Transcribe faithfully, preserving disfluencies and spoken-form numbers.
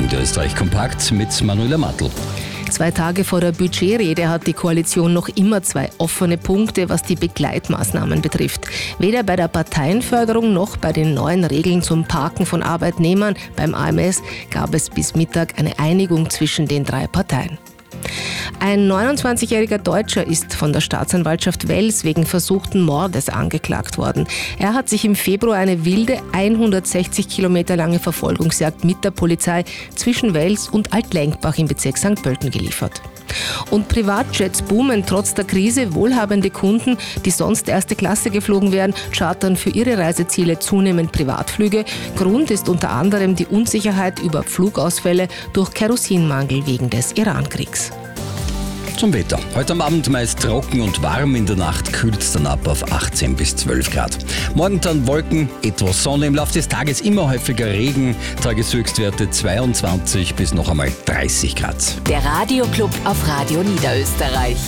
Niederösterreich kompakt mit Manuela Matl. Zwei Tage vor der Budgetrede hat die Koalition noch immer zwei offene Punkte, was die Begleitmaßnahmen betrifft. Weder bei der Parteienförderung noch bei den neuen Regeln zum Parken von Arbeitnehmern beim A M S gab es bis Mittag eine Einigung zwischen den drei Parteien. Ein neunundzwanzigjähriger Deutscher ist von der Staatsanwaltschaft Wels wegen versuchten Mordes angeklagt worden. Er hat sich im Februar eine wilde, hundertsechzig Kilometer lange Verfolgungsjagd mit der Polizei zwischen Wels und Altlenkbach im Bezirk Sankt Pölten geliefert. Und Privatjets boomen trotz der Krise. Wohlhabende Kunden, die sonst erste Klasse geflogen wären, chartern für ihre Reiseziele zunehmend Privatflüge. Grund ist unter anderem die Unsicherheit über Flugausfälle durch Kerosinmangel wegen des Irankriegs. Zum Wetter. Heute am Abend meist trocken und warm, in der Nacht kühlt es dann ab auf achtzehn bis zwölf Grad. Morgen dann Wolken, etwas Sonne, im Laufe des Tages immer häufiger Regen, Tageshöchstwerte zweiundzwanzig bis noch einmal dreißig Grad. Der Radioclub auf Radio Niederösterreich.